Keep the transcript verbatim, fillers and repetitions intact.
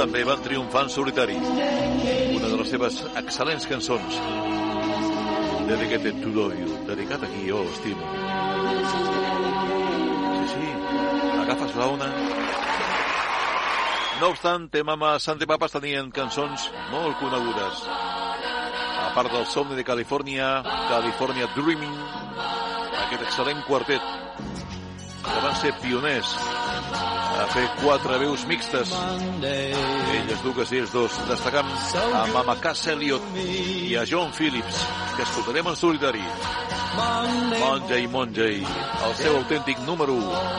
també van triomfar en solitari. Una de les seves excel·lents cançons, Dedicated to Love You, dedicat a qui jo estimo. Sí, sí, agafes la ona. No obstant, Mama Sante Papas tenien cançons molt conegudes. A part del somni de Califòrnia, California Dreaming, aquest excel·lent quartet, que van ser pioners a fer quatre veus mixtes. Elles dues i ells dos, destacant a Mama Cass Elliot i a John Phillips, que escoltarem en solitari. Monday, Monday, el seu autèntic número u.